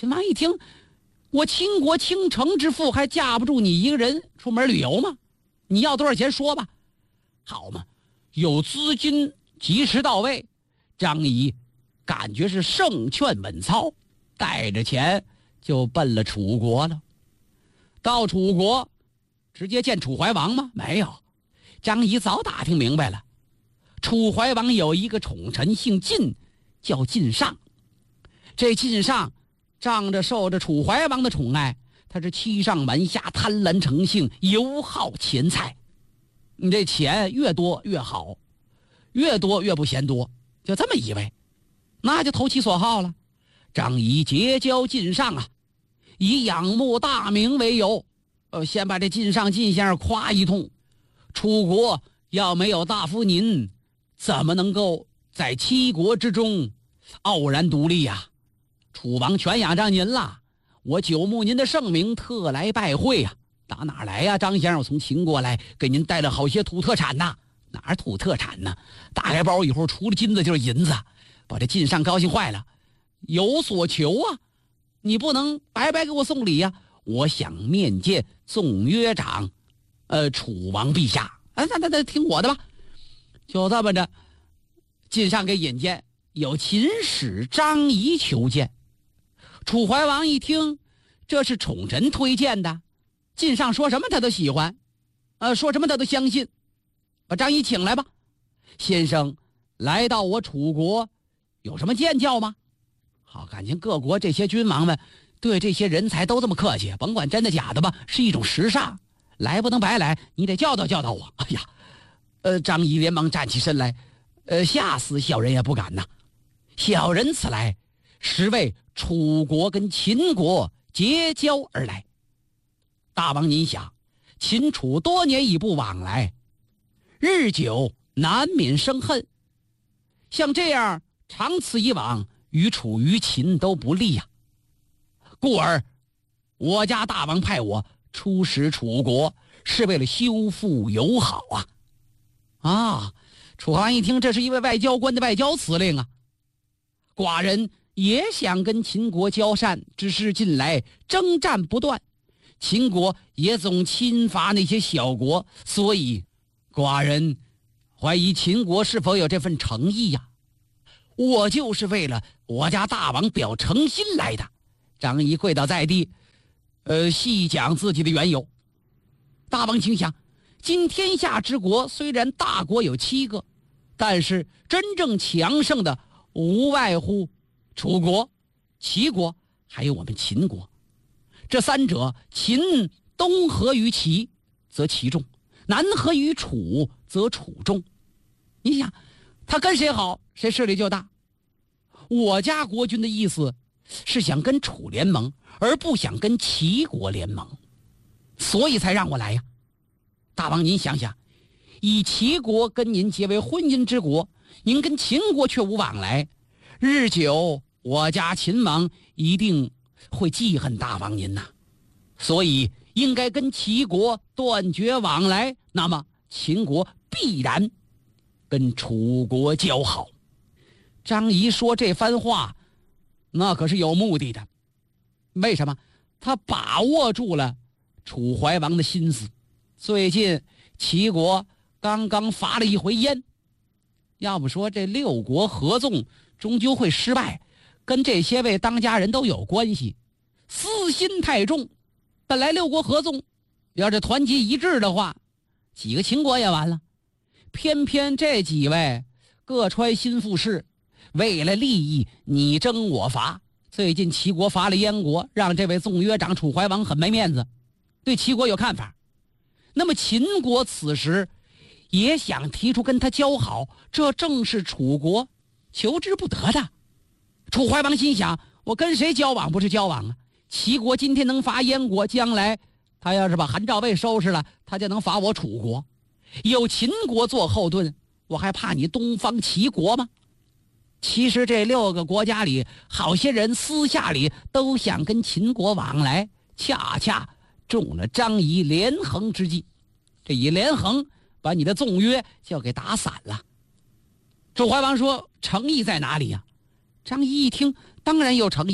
秦王一听，我倾国倾城之妇还架不住你一个人出门旅游吗？你要多少钱说吧。好嘛，有资金及时到位，张仪感觉是胜券稳操，带着钱就奔了楚国了。到楚国直接见楚怀王吗？没有，张仪早打听明白了，楚怀王有一个宠臣姓晋，叫晋上。这晋上仗着受着楚怀王的宠爱，他是欺上瞒下，贪婪成性，尤好钱财。你这钱越多越好，越多越不嫌多，就这么一位，那就投其所好了。张仪结交晋上啊，以仰慕大名为由，先把这晋上晋先生夸一通。楚国要没有大夫您，怎么能够在七国之中傲然独立呀？楚王全仰仗您了，我久慕您的盛名，特来拜会呀。打哪来呀？张先生，我从秦国来，给您带了好些土特产呐。哪儿土特产呢？打开包以后，除了金子就是银子，把这晋上高兴坏了，有所求啊！你不能白白给我送礼呀！我想面见纵约长，楚王陛下。那听我的吧。就这么着，晋上给引荐，有秦使张仪求见。楚怀王一听，这是宠臣推荐的，晋上说什么他都喜欢，说什么他都相信。把张仪请来吧。先生来到我楚国，有什么见教吗？好，感情各国这些君王们对这些人才都这么客气，甭管真的假的吧，是一种时尚。来不能白来，你得教导教导我。哎呀，张仪连忙站起身来，吓死小人也不敢呐。小人此来实为楚国跟秦国结交而来。大王您想，秦楚多年已不往来，日久难免生恨，像这样长此以往，于楚于秦都不利呀。故而我家大王派我出使楚国，是为了修复友好啊！楚怀王一听，这是一位外交官的外交辞令啊。寡人也想跟秦国交善，只是近来征战不断，秦国也总侵伐那些小国，所以寡人怀疑秦国是否有这份诚意呀。我就是为了我家大王表诚心来的。张仪跪倒在地，细讲自己的缘由。大王请想，今天下之国虽然大国有7个，但是真正强盛的无外乎楚国、齐国还有我们秦国。这三者，秦东合于齐则齐重，南合于楚则楚重。你想他跟谁好，谁势力就大。我家国君的意思是想跟楚联盟，而不想跟齐国联盟，所以才让我来呀。大王您想想，以齐国跟您结为婚姻之国，您跟秦国却无往来，日久我家秦王一定会记恨大王您呐。所以应该跟齐国断绝往来，那么秦国必然跟楚国交好。张仪说这番话那可是有目的的。为什么？他把握住了楚怀王的心思。最近齐国刚刚伐了一回燕，要不说这6国合纵终究会失败，跟这些位当家人都有关系，私心太重。本来6国合纵要是团结一致的话，几个秦国也完了，偏偏这几位各揣心腹事，为了利益你争我伐。最近齐国伐了燕国，让这位纵约长楚怀王很没面子，对齐国有看法。那么秦国此时也想提出跟他交好，这正是楚国求之不得的。楚怀王心想，我跟谁交往不是交往啊？齐国今天能伐燕国，将来他要是把韩赵魏收拾了，他就能伐我楚国。有秦国做后盾，我还怕你东方齐国吗？其实这6个国家里，好些人私下里都想跟秦国往来，恰恰中了张仪连横之计。这一连横，把你的纵约就给打散了。楚怀王说，诚意在哪里呀？张仪一听，当然有诚意呀。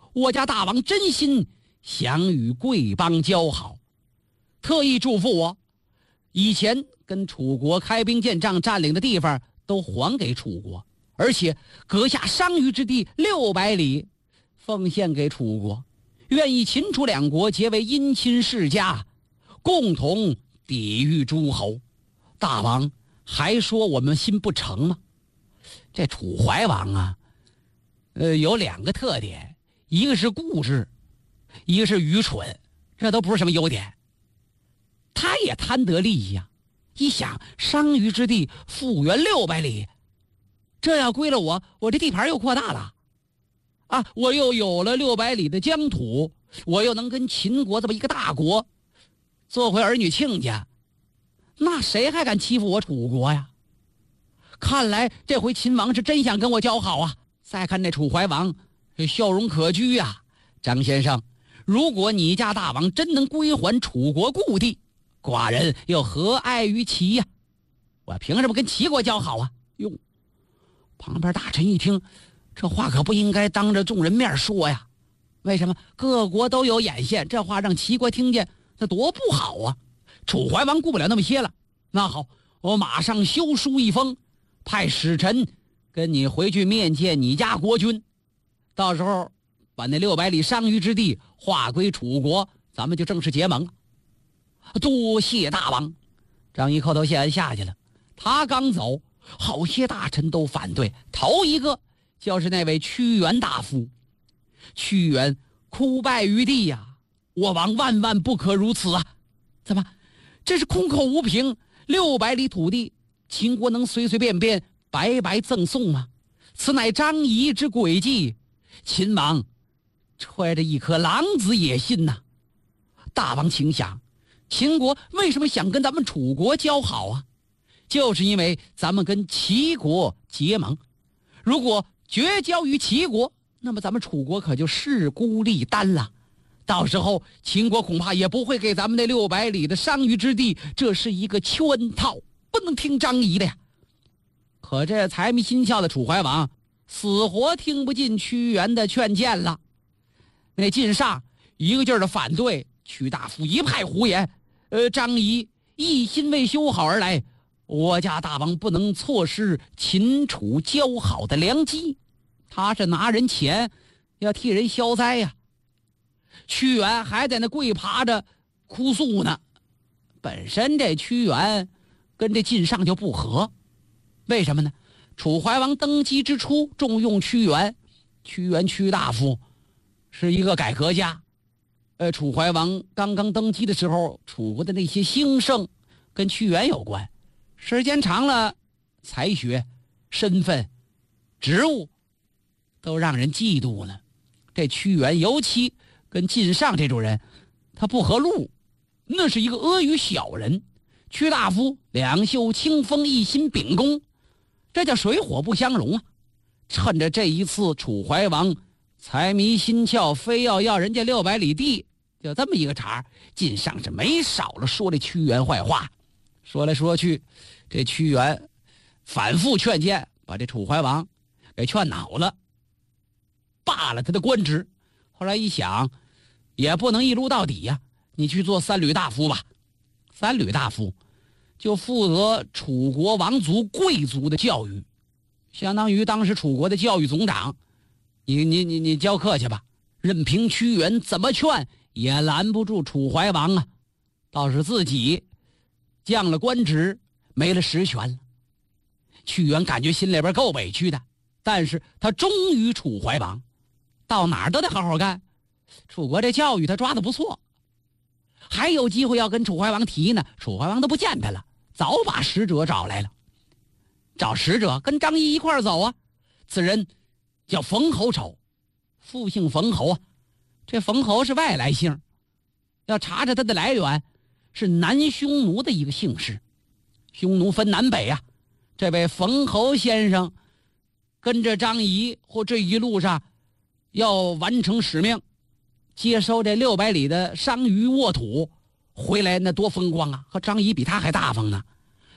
我家大王真心想与贵邦交好，特意嘱咐我，以前跟楚国开兵建仗占领的地方都还给楚国，而且阁下商於之地600里，奉献给楚国，愿意秦楚两国结为姻亲世家，共同抵御诸侯。大王还说我们心不诚吗？这楚怀王啊，有2个特点，一个是固执，一个是愚蠢，这都不是什么优点。他也贪得利益呀，一想商於之地复原600里，这要归了我这地盘又扩大了啊！我又有了600里的疆土，我又能跟秦国这么一个大国做回儿女亲家，那谁还敢欺负我楚国呀？看来这回秦王是真想跟我交好啊！再看这楚怀王，笑容可掬呀。张先生，如果你家大王真能归还楚国故地，寡人又何碍于齐呀？我凭什么跟齐国交好啊？哟，旁边大臣一听，这话可不应该当着众人面说呀。为什么？各国都有眼线，这话让齐国听见，那多不好啊！楚怀王顾不了那么些了。那好，我马上修书一封，派使臣跟你回去面见你家国君，到时候把那600里商於之地划归楚国，咱们就正式结盟了。多谢大王。张仪叩头谢恩下去了。他刚走，好些大臣都反对，头一个就是那位屈原大夫。屈原哭拜于地呀，我王万万不可如此啊！怎么，这是空口无凭？600里土地，秦国能随随便便白白赠送吗？此乃张仪之诡计，秦王揣着一颗狼子野心呐！大王请想，秦国为什么想跟咱们楚国交好啊？就是因为咱们跟齐国结盟，如果绝交于齐国，那么咱们楚国可就势孤力单了。到时候秦国恐怕也不会给咱们那600里的商於之地，这是一个圈套，不能听张仪的呀。可这财迷心窍的楚怀王死活听不进屈原的劝谏了。那晋上一个劲儿的反对，屈大夫一派胡言。张仪一心为修好而来，我家大王不能错失秦楚交好的良机。他是拿人钱要替人消灾呀。屈原还在那跪爬着哭诉呢。本身这屈原跟这晋上就不和，为什么呢？楚怀王登基之初重用屈原，屈大夫是一个改革家。楚怀王刚刚登基的时候，楚国的那些兴盛跟屈原有关，时间长了，才学、身份、职务都让人嫉妒了。这屈原尤其跟晋上这种人，他不合路，那是一个阿谀小人。屈大夫两袖清风，一心秉公，这叫水火不相容啊！趁着这一次楚怀王财迷心窍，非要人家600里地，就这么一个茬，晋上是没少了说这屈原坏话。说来说去，这屈原反复劝谏，把这楚怀王给劝恼了，罢了他的官职。后来一想，也不能一撸到底呀，你去做三闾大夫吧。三闾大夫就负责楚国王族贵族的教育，相当于当时楚国的教育总长。你教课去吧。任凭屈原怎么劝，也拦不住楚怀王啊。倒是自己降了官职，没了实权了。屈原感觉心里边够委屈的，但是他忠于楚怀王，到哪儿都得好好干。楚国这教育他抓得不错，还有机会要跟楚怀王提呢，楚怀王都不见他了，早把使者找来了。找使者跟张仪一块儿走啊。此人叫冯侯丑，复姓冯侯啊。这冯侯是外来姓，要查查他的来源，是南匈奴的一个姓氏。匈奴分南北啊。这位冯侯先生跟着张仪或这一路上要完成使命，接收这600里的商於沃土，回来那多风光啊！和张仪比他还大方呢。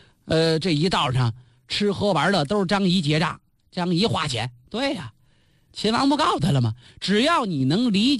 这一道上吃喝玩乐都是张仪结账，张仪花钱。对呀， 秦王不告诉他了吗？只要你能理解